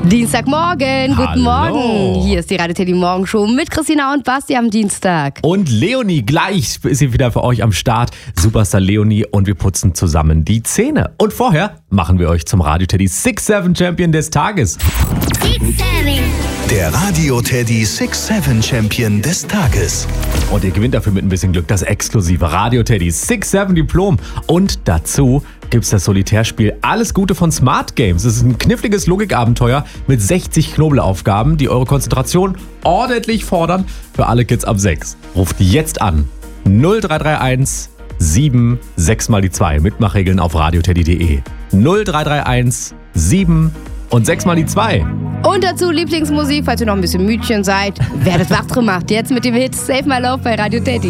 Dienstagmorgen, guten Morgen. Hier ist die Radio Teddy Morgenshow mit Christina und Basti am Dienstag. Und Leonie, gleich ist sie wieder für euch am Start. Superstar Leonie und wir putzen zusammen die Zähne. Und vorher machen wir euch zum Radio Teddy 6-7 Champion des Tages. 6-7. Der Radio Teddy 6-7 Champion des Tages. Und ihr gewinnt dafür mit ein bisschen Glück das exklusive Radio Teddy 6-7 Diplom. Und dazu gibt's das Solitärspiel Alles Gute von Smart Games. Es ist ein kniffliges Logikabenteuer mit 60 Knobelaufgaben, die eure Konzentration ordentlich fordern. Für alle Kids ab 6. Ruft jetzt an 0331 7 6 mal die 2. Mitmachregeln auf radioteddy.de. 0331 7 und 6 mal die 2. Und dazu Lieblingsmusik, falls ihr noch ein bisschen Mütchen seid. Werdet wach drum, macht jetzt mit dem Hit Save My Love bei Radio Teddy.